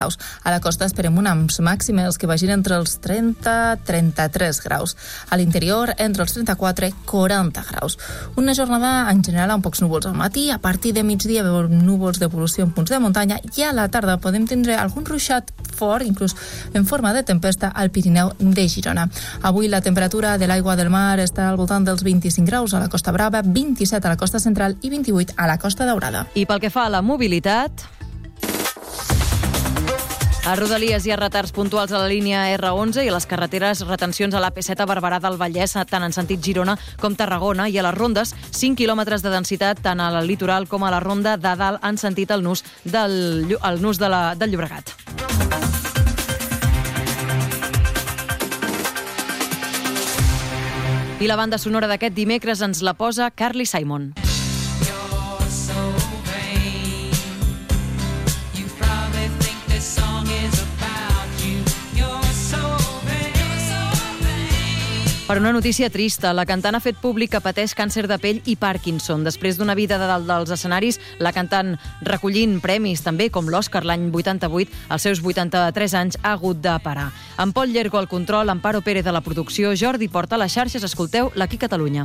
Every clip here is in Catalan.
graus. A la costa esperem unes màximes que vagin entre els 30 i 33 graus. A l'interior, entre els 34 i 40 graus. Una jornada en general amb pocs núvols al matí. A partir de migdia veiem núvols d'evolució en punts de muntanya i a la tarda podem tindre algun ruixat fort, inclús en forma de tempesta, al Pirineu de Girona. Avui la temperatura de l'aigua del mar està al voltant dels 25 graus a la Costa Brava, 27 a la costa central i 28 a la Costa Daurada. I pel que fa a la mobilitat, a Rodalies hi ha retards puntuals a la línia R11 i a les carreteres retencions a l'AP7 a Barberà del Vallès, tant en sentit Girona com Tarragona, i a les rondes 5 quilòmetres de densitat tant al litoral com a la ronda de dalt en sentit el nus del Llobregat. I la banda sonora d'aquest dimecres ens la posa Carly Simon. Per una notícia trista, la cantant ha fet públic que pateix càncer de pell i Parkinson. Després d'una vida de dalt dels escenaris, la cantant recollint premis també com l'Oscar l'any 88, als seus 83 anys ha hagut de parar. En Pol Llergo al control, Amparo Pérez a la producció, Jordi Porta a les xarxes. Escolteu l'Aquí Catalunya.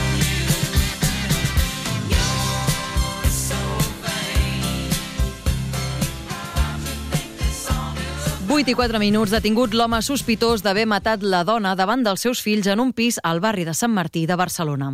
8 i 4 minuts, detingut l'home sospitós d'haver matat la dona davant dels seus fills en un pis al barri de Sant Martí de Barcelona.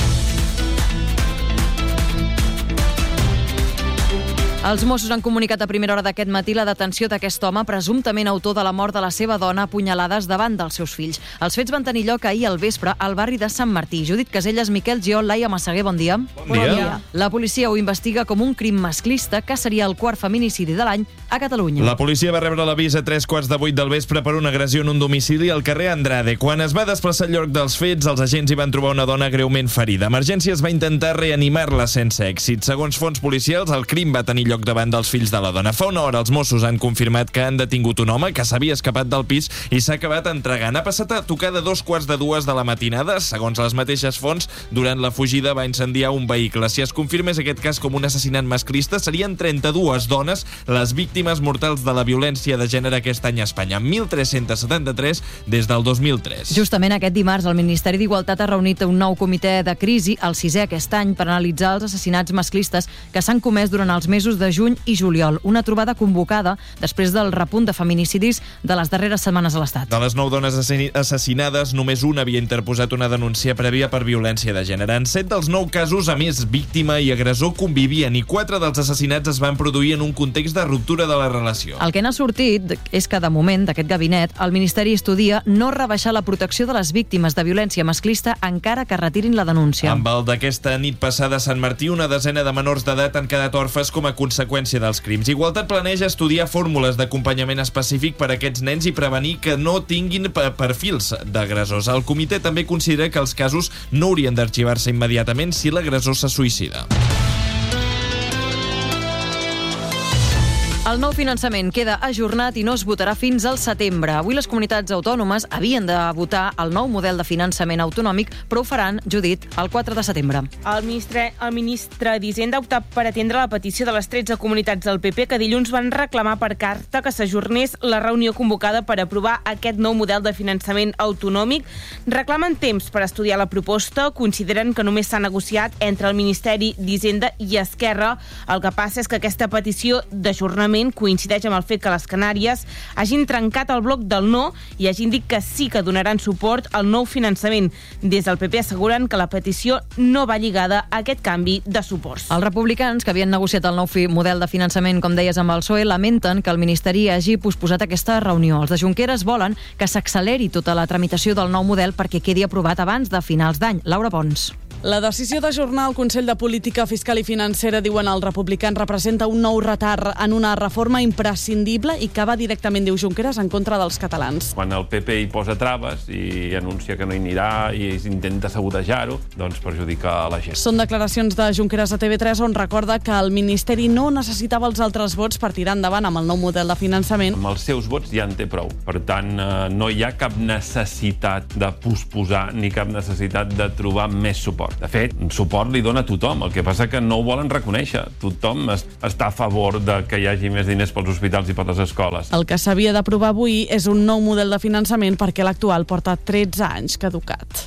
Els Mossos han comunicat a primera hora d'aquest matí la detenció d'aquest home, presumptament autor de la mort de la seva dona a punyalades davant dels seus fills. Els fets van tenir lloc ahir al vespre al barri de Sant Martí. Judit Caselles, Miquel Giol, Laia Massaguer, bon dia. Bon dia. La policia ho investiga com un crim masclista que seria el quart feminicidi de l'any a Catalunya. La policia va rebre l'avís a 7:45 del vespre per una agressió en un domicili al carrer Andrade. Quan es va desplaçar al lloc dels fets, els agents hi van trobar una dona greument ferida. Emergències va intentar reanimar-la sense èxit. Segons fonts policials, el crim va tenir lloc davant dels fills de la dona. Fa una hora els Mossos han confirmat que han detingut un home que s'havia escapat del pis i s'ha acabat entregant. Ha passat a tocar de 2:45 de la matinada. Segons les mateixes fonts, durant la fugida va incendiar un vehicle. Si es confirmés aquest cas com un assassinat masclista, serien 32 dones les víctimes mortals de la violència de gènere aquest any a Espanya, 1.373 des del 2003. Justament aquest dimarts el Ministeri d'Igualtat ha reunit un nou comitè de crisi, el 6è aquest any, per analitzar els assassinats masclistes que s'han comès durant els mesos de juny i juliol. Una trobada convocada després del repunt de feminicidis de les darreres setmanes a l'Estat. De les 9 dones assassinades, només una havia interposat una denúncia prèvia per violència de gènere. En 7 dels 9 casos, a més, víctima i agressor convivien i 4 dels assassinats es van produir en un context de ruptura de la relació. El que n'ha sortit és que, de moment, d'aquest gabinet, el Ministeri estudia no rebaixar la protecció de les víctimes de violència masclista encara que retirin la denúncia. Amb el d'aquesta nit passada a Sant Martí, una desena de menors d'edat han quedat orfes com a conseqüència dels crims. Igualtat planeja estudiar fórmules d'acompanyament específic per a aquests nens i prevenir que no tinguin perfils d'agressors. El comitè també considera que els casos no haurien d'arxivar-se immediatament si l'agressor se suïcida. El nou finançament queda ajornat i no es votarà fins al setembre. Avui les comunitats autònomes havien de votar el nou model de finançament autonòmic, però ho faran, Judit, el 4 de setembre. El ministre d'Hisenda ha optat per atendre la petició de les 13 comunitats del PP que dilluns van reclamar per carta que s'ajornés la reunió convocada per aprovar aquest nou model de finançament autonòmic. Reclamen temps per estudiar la proposta, consideren que només s'ha negociat entre el Ministeri d'Hisenda i Esquerra. El que passa és que aquesta petició d'ajornament coincideix amb el fet que les Canàries hagin trencat el bloc del no i hagin dit que sí que donaran suport al nou finançament. Des del PP asseguren que la petició no va lligada a aquest canvi de suports. Els republicans, que havien negociat el nou model de finançament, com deies, amb el PSOE, lamenten que el Ministeri hagi posposat aquesta reunió. Els de Junqueras volen que s'acceleri tota la tramitació del nou model perquè quedi aprovat abans de finals d'any. Laura Pons. La decisió d'ajornar el Consell de Política Fiscal i Financera, diuen els republicans, representa un nou retard en una reforma imprescindible i que va directament, diu Junqueras, en contra dels catalans. Quan el PP hi posa traves i anuncia que no hi anirà i intenta sabotejar-ho, doncs perjudica la gent. Són declaracions de Junqueras a TV3 on recorda que el Ministeri no necessitava els altres vots per tirar endavant amb el nou model de finançament. Amb els seus vots ja en té prou. Per tant, no hi ha cap necessitat de posposar ni cap necessitat de trobar més suport. De fet, suport li dona a tothom, el que passa que no ho volen reconèixer. Tothom està a favor de que hi hagi més diners pels hospitals i per les escoles. El que s'havia d'aprovar avui és un nou model de finançament perquè l'actual porta 13 anys caducat.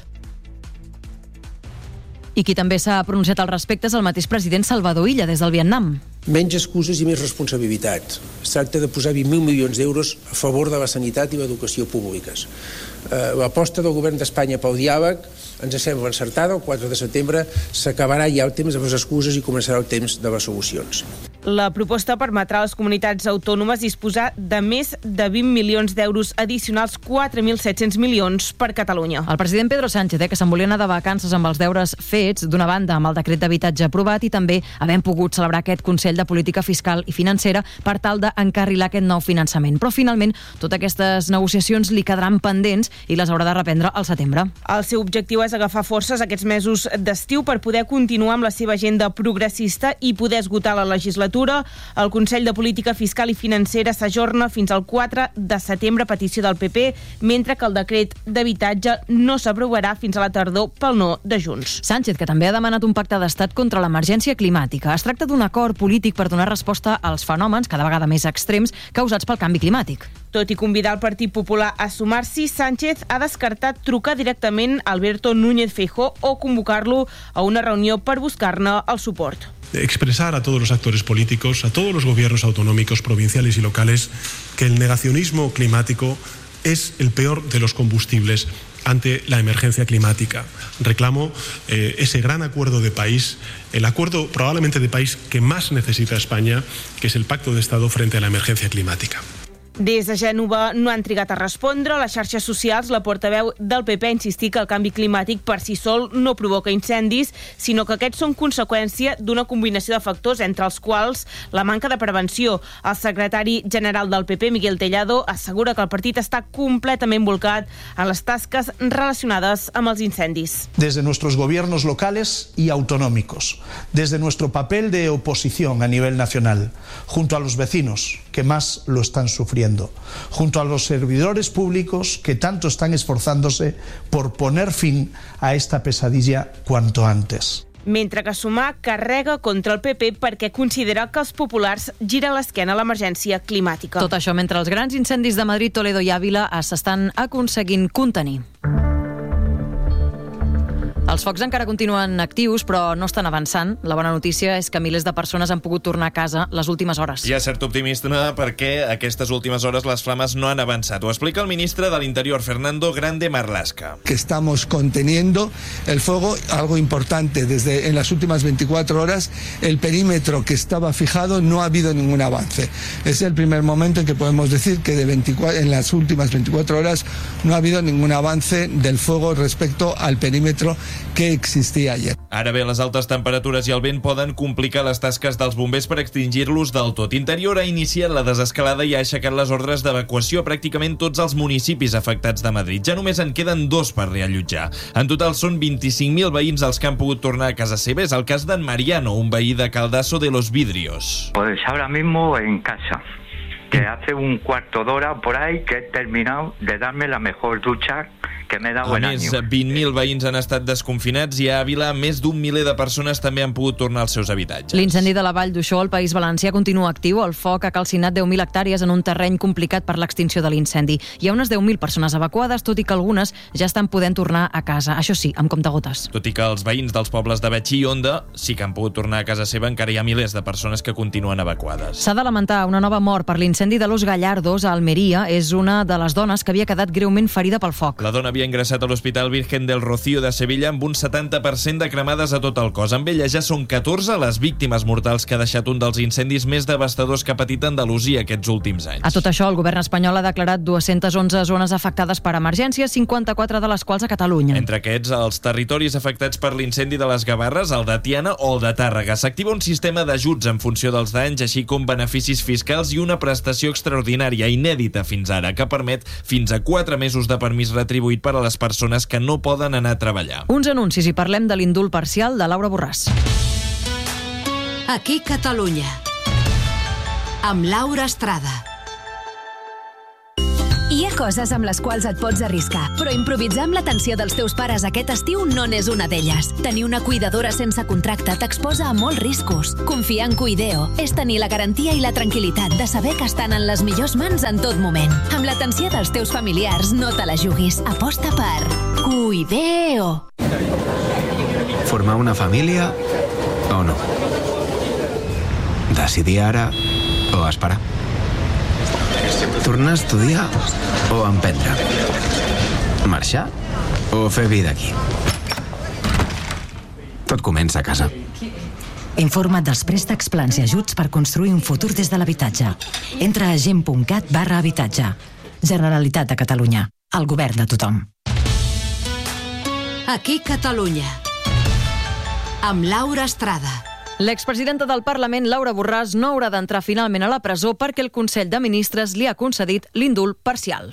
I qui també s'ha pronunciat al respecte és el mateix president Salvador Illa, des del Vietnam. Menys excuses i més responsabilitat. Es tracta de posar 20.000 milions d'euros a favor de la sanitat i l'educació públiques. L'aposta del govern d'Espanya pel diàleg ens sembla encertada. El 4 de setembre s'acabarà ja el temps de les excuses i començarà el temps de les solucions. La proposta permetrà a les comunitats autònomes disposar de més de 20 milions d'euros addicionals, 4.700 milions per Catalunya. El president Pedro Sánchez, que se'n volia anar de vacances amb els deures fets, d'una banda amb el decret d'habitatge aprovat i també havent pogut celebrar aquest Consell de Política Fiscal i Financera per tal d'encarrilar aquest nou finançament. Però finalment totes aquestes negociacions li quedaran pendents i les haurà de reprendre al setembre. El seu objectiu és agafar forces aquests mesos d'estiu per poder continuar amb la seva agenda progressista i poder esgotar la legislatura. El Consell de Política Fiscal i Financera s'ajorna fins al 4 de setembre a petició del PP, mentre que el decret d'habitatge no s'aprovarà fins a la tardor pel no de Junts. Sánchez, que també ha demanat un pacte d'estat contra l'emergència climàtica. Es tracta d'un acord polític per donar resposta als fenòmens cada vegada més extrems causats pel canvi climàtic. Tot i convidar el Partit Popular a sumar-s'hi, Sánchez ha descartat trucar directament a Alberto Núñez Feijóo o convocar-lo a una reunió per buscar-ne el suport. Expresar a todos los actores políticos, a todos los gobiernos autonómicos, provinciales y locales, que el negacionismo climático es el peor de los combustibles ante la emergencia climática. Reclamo ese gran acuerdo de país, el acuerdo probablemente de país que más necesita España, que es el Pacto de Estado frente a la emergencia climática. Des de Gènova no han trigat a respondre. A les xarxes socials, la portaveu del PP ha insistit que el canvi climàtic per si sol no provoca incendis, sinó que aquests són conseqüència d'una combinació de factors, entre els quals la manca de prevenció. El secretari general del PP, Miguel Tellado, assegura que el partit està completament volcat en les tasques relacionades amb els incendis. Desde nuestros gobiernos locales y autonómicos, desde nuestro papel de oposición a nivel nacional, junto a los vecinos que más lo están sufriendo, junto a los servidores públicos que tanto están esforzándose por poner fin a esta pesadilla cuanto antes. Mentre que Sumar carrega contra el PP perquè considera que els populars giren l'esquena a l'emergència climàtica. Tot això mentre els grans incendis de Madrid, Toledo i Àvila s'estan aconseguint contenir. Els focs encara continuen actius, però no estan avançant. La bona notícia és que milers de persones han pogut tornar a casa les últimes hores. Hi ha cert optimisme perquè aquestes últimes hores les flames no han avançat. Ho explica el ministre de l'Interior, Fernando Grande Marlaska. Que estamos conteniendo el fuego, algo importante, en las últimas 24 horas el perímetro que estaba fijado no ha habido ningún avance. Es el primer momento en que podemos decir que en las últimas 24 horas no ha habido ningún avance del fuego respecto al perímetro que existia ayer. Ara bé, les altes temperatures i el vent poden complicar les tasques dels bombers per extingir-los del tot. Interior ha iniciat la desescalada i ha aixecat les ordres d'evacuació a pràcticament tots els municipis afectats de Madrid. Ja només en queden 2 per reallotjar. En total són 25.000 veïns els que han pogut tornar a casa seva. És el cas d'en Mariano, un veí de Caldaso de los Vidrios. Pues ahora mismo en casa, que hace un cuarto de hora por ahí que he terminado de darme la mejor ducha que m'he dado en años. A més, 20.000 veïns han estat desconfinats i a Àvila més d'un miler de persones també han pogut tornar als seus habitatges. L'incendi de la Vall d'Uixó al País Valencià continua actiu. El foc ha calcinat 10.000 hectàrees en un terreny complicat per l'extinció de l'incendi. Hi ha unes 10.000 persones evacuades, tot i que algunes ja estan podent tornar a casa. Això sí, amb comptagotes. Tot i que els veïns dels pobles de Betxí i Onda sí que han pogut tornar a casa seva, encara hi ha milers de persones que continuen evacuades. S'ha de lamentar una nova mort per l'incendi de Los Gallardos a Almeria. És una de les dones que havia quedat greument ferida pel foc. La dona havia ingressat a l'Hospital Virgen del Rocío de Sevilla amb un 70% de cremades a tot el cos. Amb ella ja són 14 les víctimes mortals que ha deixat un dels incendis més devastadors que ha patit Andalusia aquests últims anys. A tot això, el govern espanyol ha declarat 211 zones afectades per emergències, 54 de les quals a Catalunya. Entre aquests, els territoris afectats per l'incendi de les Gavarres, el de Tiana o el de Tàrrega. S'activa un sistema d'ajuts en funció dels danys, així com beneficis fiscals i una prestació extraordinària, inèdita fins ara, que permet fins a 4 mesos de permís retribuït per a les persones que no poden anar a treballar. Uns anuncis i parlem de l'indult parcial de Laura Borràs. Aquí Catalunya, amb Laura Estrada. Hi ha coses amb les quals et pots arriscar, però improvisar amb l'atenció dels teus pares aquest estiu no n'és una d'elles. Tenir una cuidadora sense contracte t'exposa a molts riscos. Confiar en Cuideo és tenir la garantia i la tranquil·litat de saber que estan en les millors mans en tot moment. Amb l'atenció dels teus familiars no te la juguis. Aposta per Cuideo. Formar una família o no? Decidir ara o esperar? Tornar a estudiar o emprendre? Marxar o fer vida aquí? Tot comença a casa. Informa't dels préstecs, plans i ajuts per construir un futur des de l'habitatge. Entra a gent.cat/habitatge. Generalitat de Catalunya. El govern de tothom. Aquí Catalunya. Amb Laura Estrada. L'expresidenta del Parlament, Laura Borràs, no haurà d'entrar finalment a la presó perquè el Consell de Ministres li ha concedit l'indult parcial.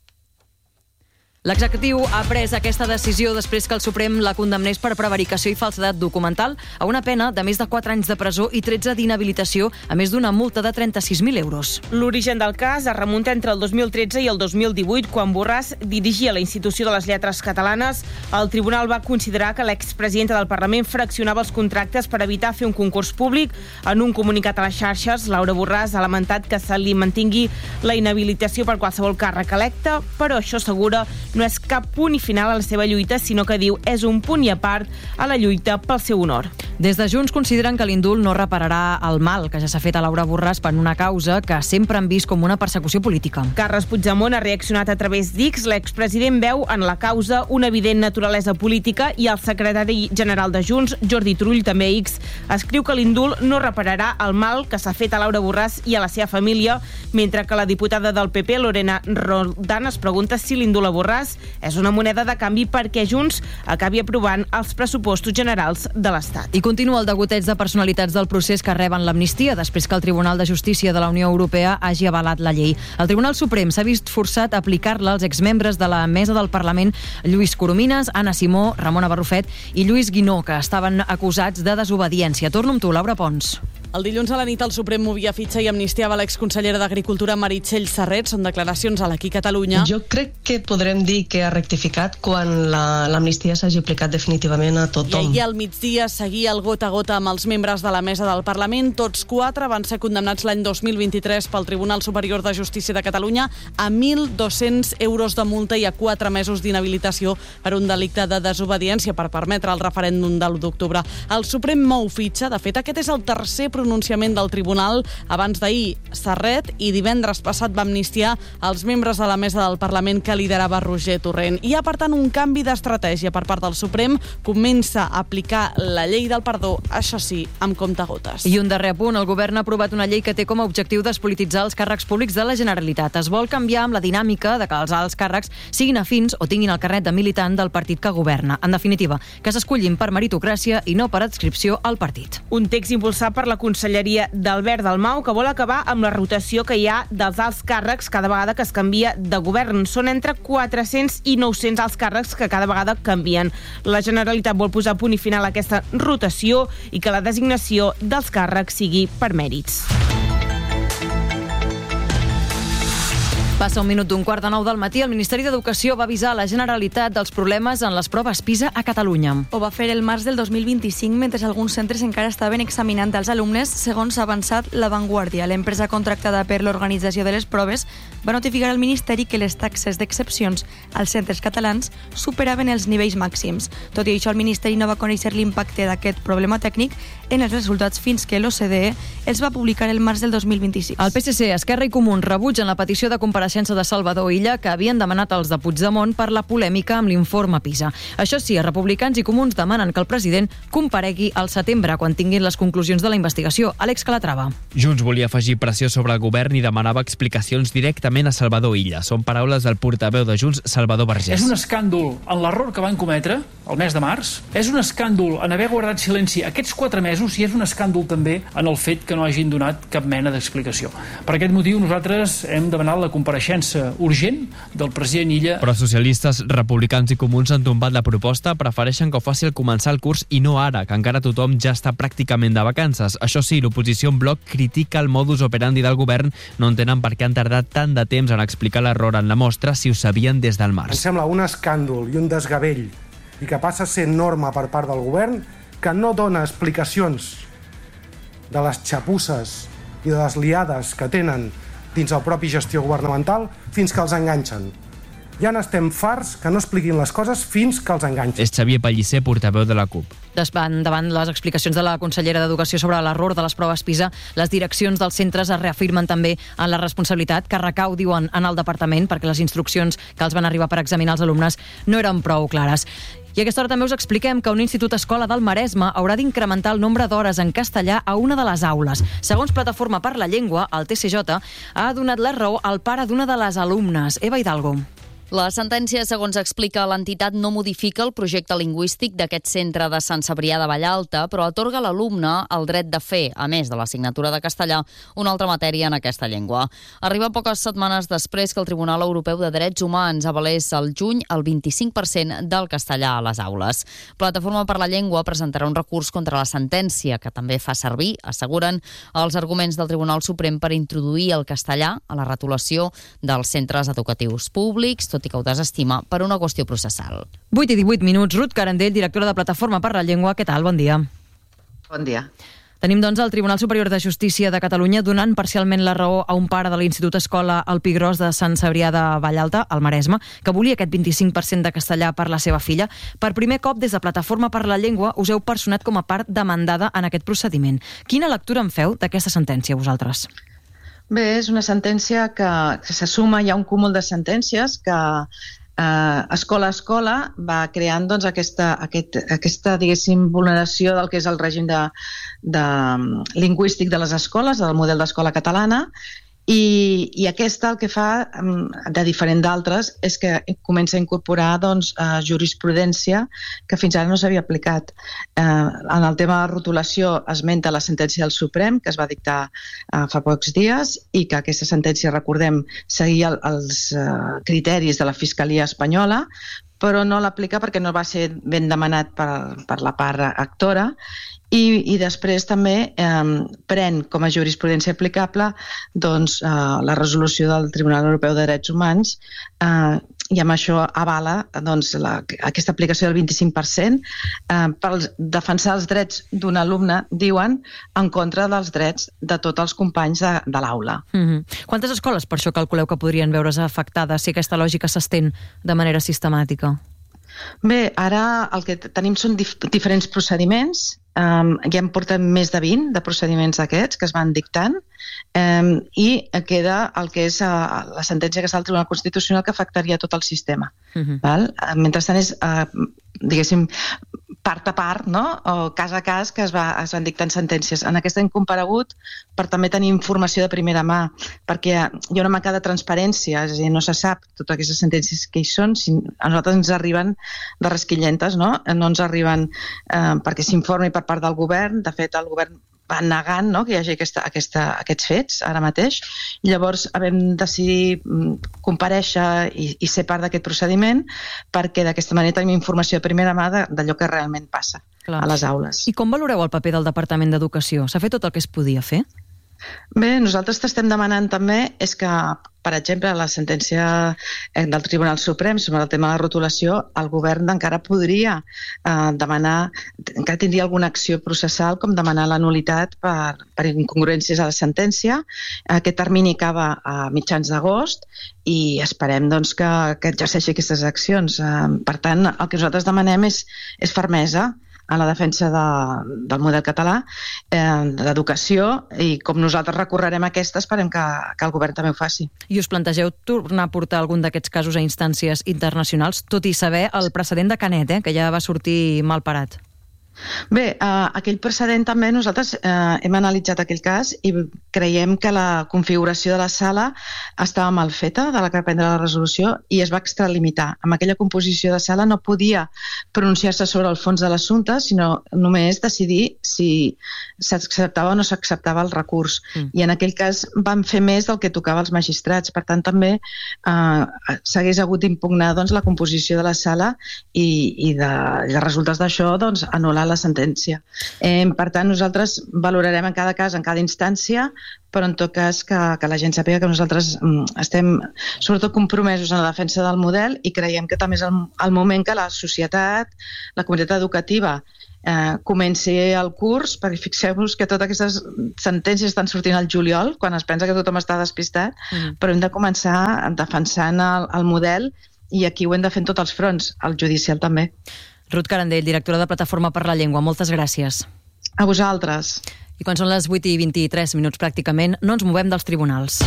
L'executiu ha pres aquesta decisió després que el Suprem la condemnés per prevaricació i falsedat documental a una pena de més de 4 anys de presó i 13 d'inhabilitació, a més d'una multa de 36.000 euros. L'origen del cas es remunta entre el 2013 i el 2018, quan Borràs dirigia la Institució de les Lletres Catalanes. El tribunal va considerar que l'expresidenta del Parlament fraccionava els contractes per evitar fer un concurs públic. En un comunicat a les xarxes, Laura Borràs ha lamentat que se li mantingui la inhabilitació per qualsevol càrrec electe, però això assegura no és cap punt i final a la seva lluita, sinó que diu és un punt i a part a la lluita pel seu honor. Des de Junts consideren que l'indult no repararà el mal que ja s'ha fet a Laura Borràs per una causa que sempre han vist com una persecució política. Carles Puigdemont ha reaccionat a través d'X. L'expresident veu en la causa una evident naturalesa política i el secretari general de Junts, Jordi Turull, també a X, escriu que l'indult no repararà el mal que s'ha fet a Laura Borràs i a la seva família, mentre que la diputada del PP, Lorena Roldán, es pregunta si l'indult a Borràs és una moneda de canvi perquè Junts acabi aprovant els pressupostos generals de l'Estat. I continua el degoteig de personalitats del procés que reben l'amnistia després que el Tribunal de Justícia de la Unió Europea hagi avalat la llei. El Tribunal Suprem s'ha vist forçat a aplicar-la als exmembres de la mesa del Parlament Lluís Coromines, Anna Simó, Ramona Barrufet i Lluís Guinó, que estaven acusats de desobediència. Torno amb tu, Laura Pons. El dilluns a la nit el Suprem movia fitxa i amnistiava l'exconsellera d'Agricultura Meritxell Serret. Són declaracions a l'Aquí Catalunya. Jo crec que podrem dir que ha rectificat quan l'amnistia s'hagi aplicat definitivament a tothom. I ahir al migdia seguia el gota a gota amb els membres de la mesa del Parlament. Tots 4 van ser condemnats l'any 2023 pel Tribunal Superior de Justícia de Catalunya a 1.200 euros de multa i a 4 mesos d'inhabilitació per un delicte de desobediència per permetre el referèndum de l'1 d'octubre. El Suprem mou fitxa. De fet, aquest és el tercer pronunciament del tribunal. Abans d'ahir, Serret, i divendres passat va amnistiar els membres de la mesa del Parlament que liderava Roger Torrent. Hi ha, per tant, un canvi d'estratègia per part del Suprem. Comença a aplicar la llei del perdó, això sí, amb comptagotes. I un darrer apunt, el govern ha aprovat una llei que té com a objectiu despolititzar els càrrecs públics de la Generalitat. Es vol canviar amb la dinàmica de que els alts càrrecs siguin afins o tinguin el carnet de militant del partit que governa. En definitiva, que s'escollin per meritocràcia i no per adscripció al partit. Un text impulsat per la Conselleria d'Albert Dalmau, que vol acabar amb la rotació que hi ha dels alts càrrecs cada vegada que es canvia de govern. Són entre 400 i 900 alts càrrecs que cada vegada canvien. La Generalitat vol posar punt i final a aquesta rotació i que la designació dels càrrecs sigui per mèrits. Passa 1 minut d'un 8:45 del matí. El Ministeri d'Educació va avisar a la Generalitat dels problemes en les proves PISA a Catalunya. Ho va fer el març del 2025, mentre alguns centres encara estaven examinant els alumnes, segons ha avançat La Vanguardia. L'empresa contractada per l'organització de les proves va notificar al Ministeri que les taxes d'excepcions als centres catalans superaven els nivells màxims. Tot i això, el Ministeri no va conèixer l'impacte d'aquest problema tècnic en els resultats fins que l'OCDE els va publicar el març del 2026. El PSC, Esquerra i Comuns rebutgen la petició de compareixença de Salvador Illa que havien demanat els de Puigdemont per la polèmica amb l'informe PISA. Això sí, Republicans i Comuns demanen que el president comparegui al setembre quan tinguin les conclusions de la investigació. Àlex Calatrava. Junts volia afegir pressió sobre el govern i demanava explicacions directament a Salvador Illa. Són paraules del portaveu de Junts, Salvador Vergés. És un escàndol en l'error que van cometre el mes de març. És un escàndol en haver guardat silenci aquests 4 mesos i és un escàndol també en el fet que no hagin donat cap mena d'explicació. Per aquest motiu nosaltres hem demanat la compareixença compareixença urgent del president Illa. Però socialistes, republicans i comuns han tombat la proposta, prefereixen que ho faci al començar el curs i no ara, que encara tothom ja està pràcticament de vacances. Això sí, l'oposició en bloc critica el modus operandi del govern, no entenen per què han tardat tant de temps en explicar l'error en la mostra si ho sabien des del març. Em sembla un escàndol i un desgavell i que passa a ser norma per part del govern, que no dona explicacions de les xapusses i de les liades que tenen dins el propi gestió governamental fins que els enganxen. Ja n'estem farts que no expliquin les coses fins que els enganxen. És Xavier Pellicer, portaveu de la CUP. Davant les explicacions de la consellera d'Educació sobre l'error de les proves PISA, les direccions dels centres es reafirmen també en la responsabilitat que recau, diuen, en el departament, perquè les instruccions que els van arribar per examinar els alumnes no eren prou clares. I a aquesta hora també us expliquem que un institut escola del Maresme haurà d'incrementar el nombre d'hores en castellà a una de les aules. Segons Plataforma per la Llengua, el TCJ ha donat la raó al pare d'una de les alumnes, Eva Hidalgo. La sentència, segons explica l'entitat, no modifica el projecte lingüístic d'aquest centre de Sant Cebrià de Vallalta, però atorga a l'alumne el dret de fer, a més de l'assignatura de castellà, una altra matèria en aquesta llengua. Arriba poques setmanes després que el Tribunal Europeu de Drets Humans avalés al juny el 25% del castellà a les aules. Plataforma per la Llengua presentarà un recurs contra la sentència, que també fa servir, asseguren, els arguments del Tribunal Suprem per introduir el castellà a la retolació dels centres educatius públics, tot i que ho desestima per una qüestió processal. 8 i 18 minuts. Ruth Carandell, directora de Plataforma per la Llengua. Què tal? Bon dia. Bon dia. Tenim, doncs, el Tribunal Superior de Justícia de Catalunya donant parcialment la raó a un pare de l'Institut Escola El Pi Gros de Sant Cebrià de Vallalta, al Maresme, que volia aquest 25% de castellà per la seva filla. Per primer cop, des de Plataforma per la Llengua, us heu personat com a part demandada en aquest procediment. Quina lectura en feu d'aquesta sentència, vosaltres? Bé, és una sentència que se suma, hi ha un cúmul de sentències que escola a escola va creant doncs, aquesta diguéssim, vulneració del que és el règim lingüístic de les escoles, del model d'escola catalana, i aquesta el que fa, de diferent d'altres, és que comença a incorporar doncs, jurisprudència que fins ara no s'havia aplicat. En el tema de rotulació esmenta la sentència del Suprem, que es va dictar fa pocs dies, i que aquesta sentència, recordem, seguia els criteris de la Fiscalia espanyola, però no l'aplica perquè no va ser ben demanat per la part actora, i després també pren com a jurisprudència aplicable doncs, la resolució del Tribunal Europeu de Drets Humans i amb això avala doncs, aquesta aplicació del 25% per defensar els drets d'un alumne, diuen, en contra dels drets de tots els companys de l'aula. Quantes escoles per això calculeu que podrien veure's afectades si aquesta lògica s'estén de manera sistemàtica? Bé, ara el que tenim són diferents procediments. Ja en portem més de 20 de procediments d'aquests que es van dictant i queda el que és la sentència que està al Tribunal Constitucional que afectaria tot el sistema. Mentrestant és, diguéssim, part a part, no? O cas a cas que es van dictant sentències. En aquesta hem comparegut per també tenir informació de primera mà, perquè hi ha una manca de transparència, és a dir, no se sap totes aquestes sentències que hi són, a nosaltres ens arriben de resquillentes, no ens arriben perquè s'informi per part del govern. De fet, el govern va negant que hi hagi aquests fets ara mateix. Llavors vam decidir comparèixer i ser part d'aquest procediment perquè d'aquesta manera tenim informació de primera mà d'allò que realment passa a les aules. I com valoreu el paper del Departament d'Educació? S'ha fet tot el que es podia fer? Bé, nosaltres t'estem demanant també és que, per exemple, la sentència del Tribunal Suprem sobre el tema de la rotulació, el govern encara podria demanar, encara tindria alguna acció processal com demanar la nulitat per incongruències a la sentència. Aquest termini acaba a mitjans d'agost i esperem doncs, que exerceixi aquestes accions. Per tant, el que nosaltres demanem és fermesa a la defensa del model català d'educació i com nosaltres recorrerem a aquesta esperem que el govern també ho faci. I us plantegeu tornar a portar algun d'aquests casos a instàncies internacionals, tot i saber el precedent de Canet, que ja va sortir mal parat? Bé, aquell precedent també nosaltres hem analitzat aquell cas i creiem que la configuració de la sala estava mal feta, de la que va prendre la resolució, i es va extralimitar. Amb aquella composició de sala no podia pronunciar-se sobre el fons de l'assumpte, sinó només decidir si s'acceptava o no s'acceptava el recurs. I en aquell cas van fer més del que tocava als magistrats. Per tant, també s'hagués hagut d'impugnar la composició de la sala i de resultats d'això anul·lar la sentència. Per tant, nosaltres valorarem en cada cas, en cada instància, però en tot cas que la gent sàpiga que nosaltres estem sobretot compromesos en la defensa del model i creiem que també és el moment que la societat, la comunitat educativa, comenci el curs, perquè fixeu-vos que totes aquestes sentències estan sortint al juliol, quan es pensa que tothom està despistat, però hem de començar defensant el model i aquí ho hem de fer en tots els fronts, el judicial també. Ruth Carandell, directora de Plataforma per la Llengua, moltes gràcies. A vosaltres. I quan són les 8:23 pràcticament, no ens movem dels tribunals.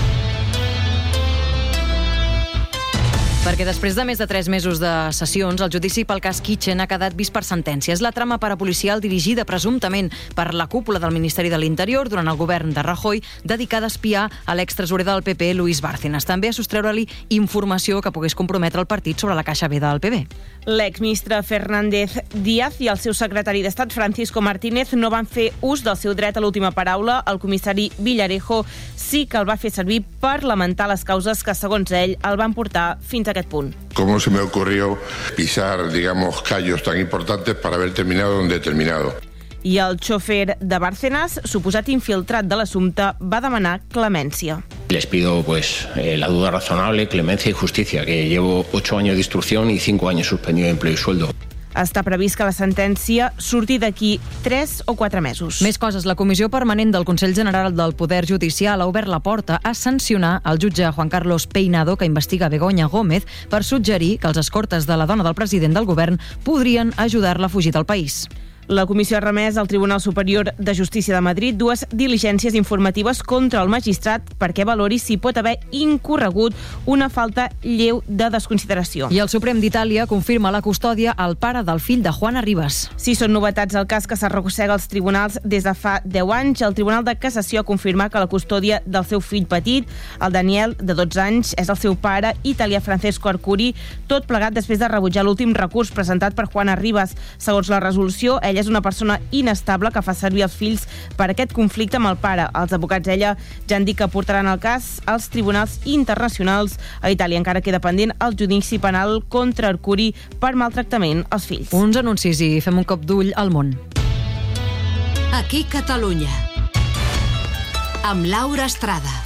Perquè després de més de 3 mesos de sessions, el judici pel cas Kitchen ha quedat vist per sentència. És la trama parapolicial dirigida presumptament per la cúpula del Ministeri de l'Interior durant el govern de Rajoy, dedicada a espiar a l'extresorer del PP, Luis Bárcenas. També a sostreure-li informació que pogués comprometre el partit sobre la caixa B del PP. L'exministre Fernández Díaz i el seu secretari d'Estat, Francisco Martínez, no van fer ús del seu dret a l'última paraula. El comissari Villarejo sí que el va fer servir per lamentar les causes que, segons ell, el van portar fins a aquest punt. ¿Cómo se me ocurrió pisar, digamos, callos tan importantes para haber terminado donde he terminado? I el xòfer de Bárcenas, suposat infiltrat de l'assumpte, va demanar clemència. Les pido la duda razonable, clemencia y justicia, que llevo 8 años de instrucción y 5 años suspendido de empleo y sueldo. Està previst que la sentència surti d'aquí 3 o 4 mesos. Més coses. La Comissió Permanent del Consell General del Poder Judicial ha obert la porta a sancionar el jutge Juan Carlos Peinado, que investiga Begoña Gómez, per suggerir que els escortes de la dona del president del govern podrien ajudar-la a fugir del país. La comissió ha remès al Tribunal Superior de Justícia de Madrid 2 diligències informatives contra el magistrat perquè valori si pot haver incorregut una falta lleu de desconsideració. I el Suprem d'Itàlia confirma la custòdia al pare del fill de Juana Rivas. Sí, són novetats al cas que s'arrossega als tribunals des de fa 10 anys. El Tribunal de Cassació ha confirmat que la custòdia del seu fill petit, el Daniel, de 12 anys, és el seu pare, italià Francesco Arcuri, tot plegat després de rebutjar l'últim recurs presentat per Juana Rivas. Segons la resolució, ella és una persona inestable que fa servir els fills per aquest conflicte amb el pare. Els advocats d'ella ja han dit que portaran el cas als tribunals internacionals. A Itàlia encara queda pendent el judici penal contra Arcuri per maltractament als fills. Uns anuncis i fem un cop d'ull al món. Aquí Catalunya. Amb Laura Estrada.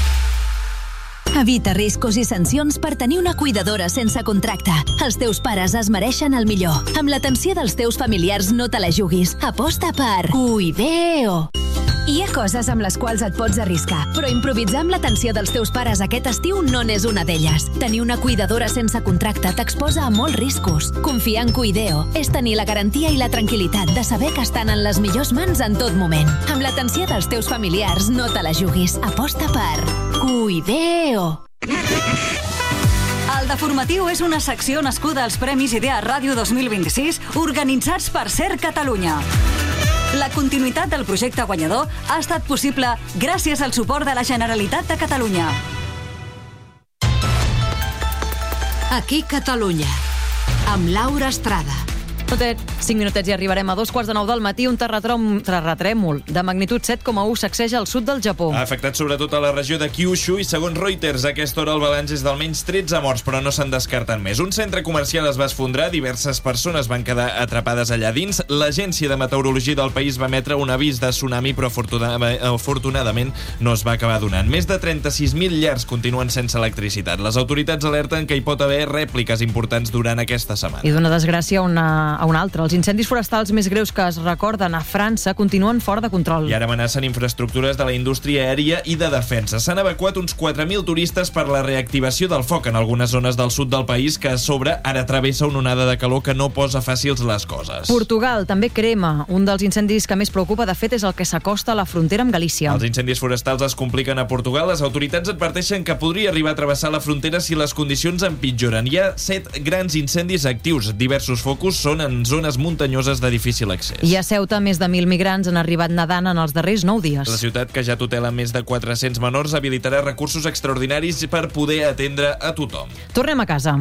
Evita riscos i sancions per tenir una cuidadora sense contracte. Els teus pares es mereixen el millor. Amb l'atenció dels teus familiars no te la juguis. Aposta per Cuideo. Hi ha coses amb les quals et pots arriscar, però improvisar amb l'atenció dels teus pares aquest estiu no n'és una d'elles. Tenir una cuidadora sense contracte t'exposa a molts riscos. Confiar en Cuideo és tenir la garantia i la tranquil·litat de saber que estan en les millors mans en tot moment. Amb l'atenció dels teus familiars no te la juguis. Aposta per Cuideo. El Deformatiu és una secció nascuda als Premis Idea Ràdio 2026 organitzats per Ser Catalunya. La continuïtat del projecte guanyador ha estat possible gràcies al suport de la Generalitat de Catalunya. Aquí Catalunya, amb Laura Estrada. 5 minutets i arribarem a 2:15 del matí. Un terratrèmol de magnitud 7,1 sacseja al sud del Japó. Ha afectat sobretot a la regió de Kyushu i, segons Reuters, a aquesta hora el balanç és d'almenys 13 morts, però no se'n descarten més. Un centre comercial es va esfondrar, diverses persones van quedar atrapades allà dins. L'Agència de Meteorologia del país va emetre un avís de tsunami, però afortunadament no es va acabar donant. Més de 36.000 llars continuen sense electricitat. Les autoritats alerten que hi pot haver rèpliques importants durant aquesta setmana. I d'una desgràcia a una altra. Els incendis forestals més greus que es recorden a França continuen fora de control. I ara amenacen infraestructures de la indústria aèria i de defensa. S'han evacuat uns 4.000 turistes per la reactivació del foc en algunes zones del sud del país, que a sobre ara travessa una onada de calor que no posa fàcils les coses. Portugal també crema. Un dels incendis que més preocupa, de fet, és el que s'acosta a la frontera amb Galícia. Els incendis forestals es compliquen a Portugal. Les autoritats adverteixen que podria arribar a travessar la frontera si les condicions empitjoren. Hi ha 7 grans incendis actius. Diversos focus són en en zones muntanyoses de difícil accés. I a Ceuta, més de 1.000 migrants han arribat nedant en els darrers 9 dies. La ciutat, que ja tutela més de 400 menors, habilitarà recursos extraordinaris per poder atendre a tothom. Tornem a casa.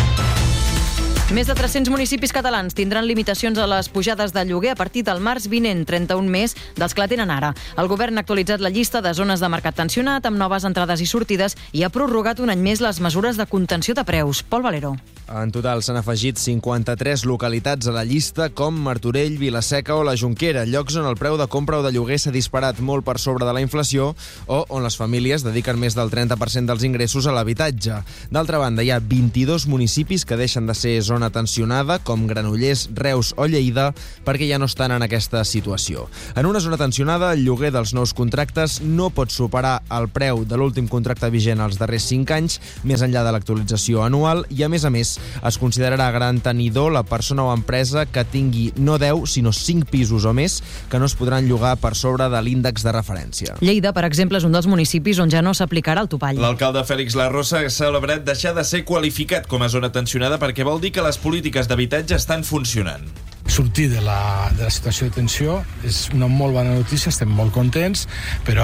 Més de 300 municipis catalans tindran limitacions a les pujades de lloguer a partir del març vinent, 31 més dels que la tenen ara. El govern ha actualitzat la llista de zones de mercat tensionat amb noves entrades i sortides i ha prorrogat un any més les mesures de contenció de preus. Pol Valero. En total s'han afegit 53 localitats a la llista, com Martorell, Vila-seca o la Jonquera, llocs on el preu de compra o de lloguer s'ha disparat molt per sobre de la inflació o on les famílies dediquen més del 30% dels ingressos a l'habitatge. D'altra banda, hi ha 22 municipis que deixen de ser zona tensionada, com Granollers, Reus o Lleida, perquè ja no estan en aquesta situació. En una zona tensionada, el lloguer dels nous contractes no pot superar el preu de l'últim contracte vigent els darrers 5 anys, més enllà de l'actualització anual, i a més, es considerarà gran tenidor la persona o empresa que tingui no 10, sinó 5 pisos o més que no es podran llogar per sobre de l'índex de referència. Lleida, per exemple, és un dels municipis on ja no s'aplicarà el topall. L'alcalde Fèlix Larrosa ha celebrat deixar de ser qualificat com a zona tensionada perquè vol dir que les polítiques d'habitatge estan funcionant. Sortir de la situació de tensió és una molt bona notícia, estem molt contents, però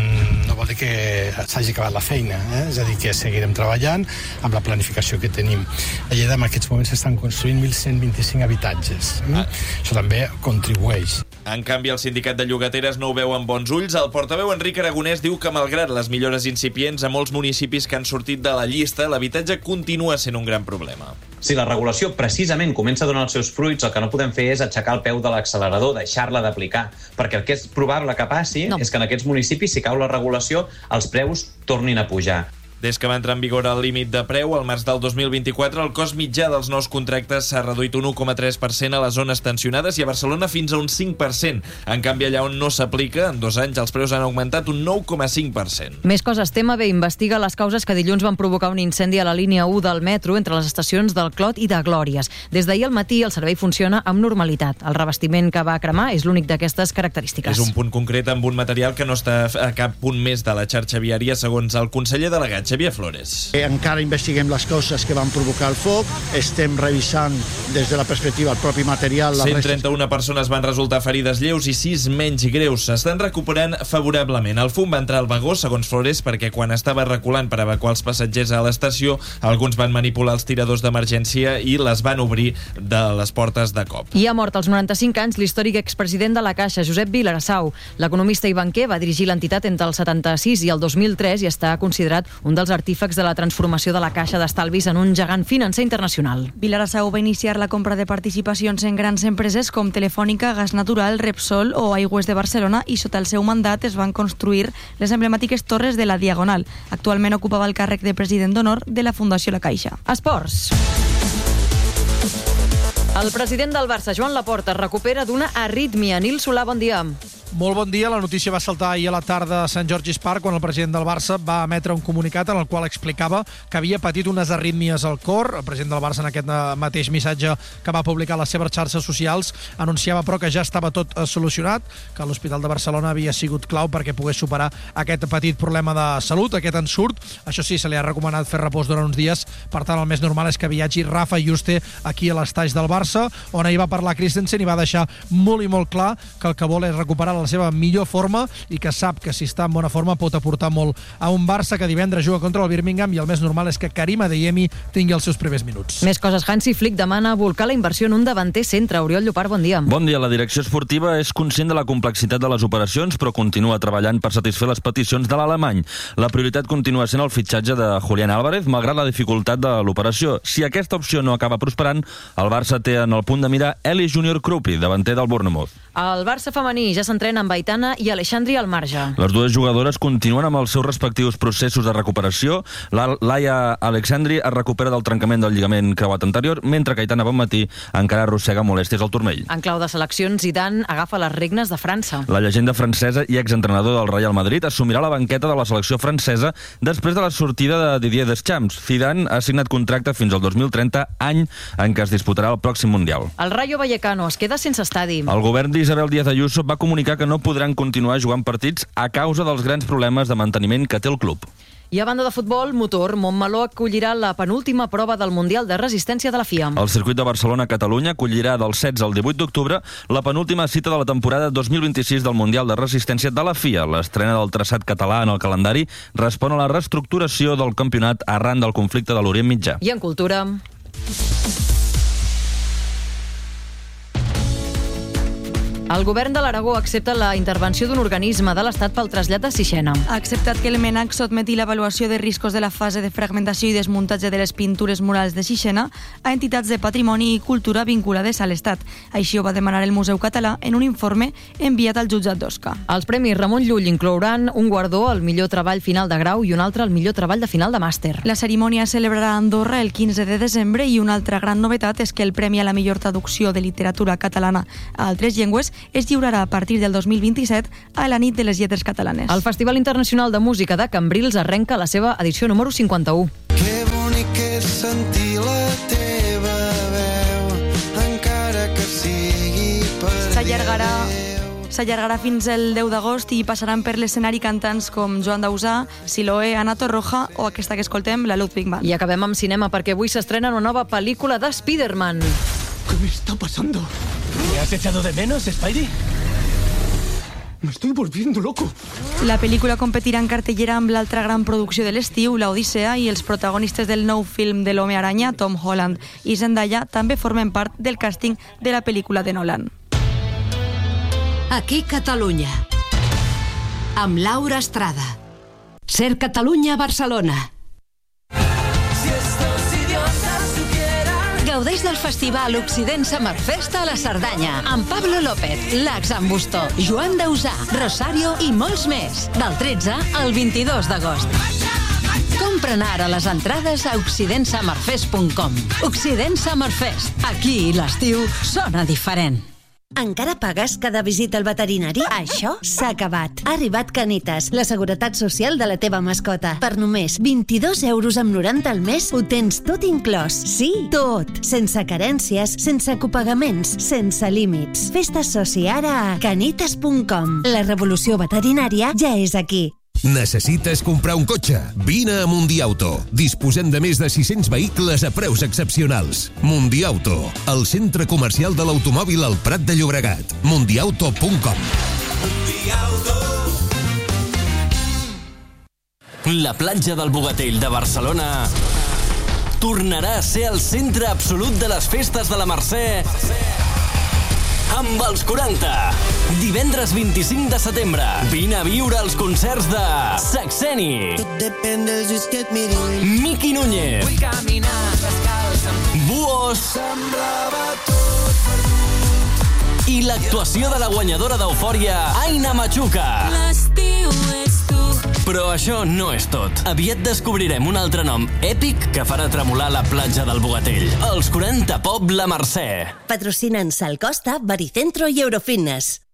no vol dir que s'hagi acabat la feina, és a dir, que seguirem treballant amb la planificació que tenim. A Lleida en aquests moments s'estan construint 1.125 habitatges. Això també contribueix. En canvi, el sindicat de llogateres no ho veu amb bons ulls. El portaveu Enric Aragonès diu que, malgrat les millores incipients a molts municipis que han sortit de la llista, l'habitatge continua sent un gran problema. Si la regulació precisament comença a donar els seus fruits, el que no podem fer és aixecar el peu de l'accelerador, deixar-la d'aplicar, perquè el que és probable que passi és que en aquests municipis, si cau la regulació, els preus tornin a pujar. Des que va entrar en vigor el límit de preu, al març del 2024, el cost mitjà dels nous contractes s'ha reduït un 1,3% a les zones tensionades i a Barcelona fins a un 5%. En canvi, allà on no s'aplica, en 2 anys els preus han augmentat un 9,5%. Més coses. TMB investiga les causes que dilluns van provocar un incendi a la línia 1 del metro entre les estacions del Clot i de Glòries. Des d'ahir al matí el servei funciona amb normalitat. El revestiment que va cremar és l'únic d'aquestes característiques. És un punt concret amb un material que no està a cap punt més de la xarxa viària, segons el conseller delegat Xavier Flores. Encara investiguem les causes que van provocar el foc, estem revisant des de la perspectiva del propi material... 131 persones van resultar ferides lleus i 6 menys greus. S'estan recuperant favorablement. El fum va entrar al vagó, segons Flores, perquè quan estava reculant per evacuar els passatgers a l'estació, alguns van manipular els tiradors d'emergència i les van obrir de les portes de cop. I ha mort als 95 anys l'històric expresident de la Caixa, Josep Vilarsau. L'economista i banquer va dirigir l'entitat entre el 76 i el 2003 i està considerat un dels artífecs de la transformació de la Caixa d'Estalvis en un gegant financer internacional. Vilarsau va iniciar la compra de participacions en grans empreses com Telefònica, Gas Natural, Repsol o Aigües de Barcelona i sota el seu mandat es van construir les emblemàtiques torres de la Diagonal. Actualment ocupava el càrrec de president d'honor de la Fundació La Caixa. Esports. El president del Barça, Joan Laporta, es recupera d'una arrítmia. Nil Solà, bon dia. Molt bon dia. La notícia va saltar ahir a la tarda a Sant George's Park quan el president del Barça va emetre un comunicat en el qual explicava que havia patit unes arrítmies al cor. El president del Barça, en aquest mateix missatge que va publicar a les seves xarxes socials, anunciava però que ja estava tot solucionat, que l'Hospital de Barcelona havia sigut clau perquè pogués superar aquest petit problema de salut, aquest ensurt. Això sí, se li ha recomanat fer repòs durant uns dies. Per tant, el més normal és que viatgi Rafa Juste aquí a l'estaix del Barça, on ahir va parlar Christensen i va deixar molt i molt clar que el que vol és recuperar la seva millor forma i que sap que si està en bona forma pot aportar molt a un Barça que divendres juga contra el Birmingham i el més normal és que Karim Adeyemi tingui els seus primers minuts. Més coses. Hansi Flick demana volcar la inversió en un davanter centre. Oriol Llopart, bon dia. Bon dia. La direcció esportiva és conscient de la complexitat de les operacions, però continua treballant per satisfer les peticions de l'alemany. La prioritat continua sent el fitxatge de Julián Álvarez, malgrat la dificultat de l'operació. Si aquesta opció no acaba prosperant, el Barça té en el punt de mira Eli Junior Krupi, davanter del Bournemouth. El Barça femení ja s'entrena amb Aitana i Alexandri al marge. Les dues jugadores continuen amb els seus respectius processos de recuperació. Laia Alexandri es recupera del trencament del lligament creuat anterior, mentre que Aitana Bonmatí encara arrossega molèsties al turmell. En clau de seleccions, Zidane agafa les regnes de França. La llegenda francesa i exentrenador del Real Madrid assumirà la banqueta de la selecció francesa després de la sortida de Didier Deschamps. Zidane ha signat contracte fins al 2030, any en què es disputarà el pròxim Mundial. El Rayo Vallecano es queda sense estadi. El govern d'Isabel Díaz Ayuso va comunicar que no podran continuar jugant partits a causa dels grans problemes de manteniment que té el club. I a banda de futbol, motor, Montmeló acollirà la penúltima prova del Mundial de Resistència de la FIA. El circuit de Barcelona-Catalunya acollirà del 16 al 18 d'octubre la penúltima cita de la temporada 2026 del Mundial de Resistència de la FIA. L'estrena del traçat català en el calendari respon a la reestructuració del campionat arran del conflicte de l'Orient Mitjà. I en cultura... El govern de l'Aragó accepta la intervenció d'un organisme de l'Estat pel trasllat de Sixena. Ha acceptat que el MNAC sotmeti l'avaluació de riscos de la fase de fragmentació i desmuntatge de les pintures murals de Sixena a entitats de patrimoni i cultura vinculades a l'Estat. Així ho va demanar el Museu Català en un informe enviat al jutjat d'Osca. Els premis Ramon Llull inclouran un guardó al millor treball final de grau i un altre al millor treball de final de màster. La cerimònia es celebrarà a Andorra el 15 de desembre i una altra gran novetat és que el premi a la millor traducció de literatura catalana a altres llengües es lliurarà a partir del 2027 a la nit de les lletres catalanes. El Festival Internacional de Música de Cambrils arrenca la seva edició número 51. Que bonic és sentir la teva veu, encara que sigui per S'allargarà fins el 10 d'agost i passaran per l'escenari cantants com Joan Dausà, Siloé, Ana Torroja o aquesta que escoltem, la Ludwig Band. I acabem amb cinema perquè avui s'estrena una nova pel·lícula de Spider-Man. ¿Qué me está pasando? ¿Me has echado de menos, Spidey? Me estoy volviendo loco. La pel·lícula competirà en cartellera amb l'altra gran producció de l'estiu, La Odissea, i els protagonistes del nou film de l'Home Aranya, Tom Holland i Zendaya, també formen part del càsting de la pel·lícula de Nolan. Aquí Catalunya, amb Laura Estrada. Ser Catalunya, Barcelona. Gaudeix del festival Occident Summer Fest a la Cerdanya, amb Pablo López, Lax Ambustó, Joan Dausà, Rosario i molts més, del 13 al 22 d'agost. Compra'n ara les entrades a occidentsummerfest.com. Occident Summer Fest. Aquí l'estiu sona diferent. Encara pagues cada visita al veterinari? Això s'ha acabat. Ha arribat Canitas, la seguretat social de la teva mascota. Per només 22,90 € al mes ho tens tot inclòs. Sí, tot. Sense carències, sense copagaments, sense límits. Fes-te soci ara a canitas.com. La revolució veterinària ja és aquí. Necessites comprar un cotxe? Vine a Mundiauto. Disposem de més de 600 vehicles a preus excepcionals. Mundiauto, el centre comercial de l'automòbil al Prat de Llobregat. Mundiauto.com. La platja del Bogatell de Barcelona tornarà a ser el centre absolut de les festes de la Mercè amb els 40. Divendres 25 de setembre. Vine a viure els concerts de Saxeni, Miki Núñez, Buos i l'actuació de la guanyadora d'Eufòria, Aina Machuca. Però això no és tot. Aviat descobrirem un altre nom èpic que farà tremolar la platja del Bogatell. Els 40 Pop La Mercè. Patrocinen Sal Costa, Baricentro i Eurofitness.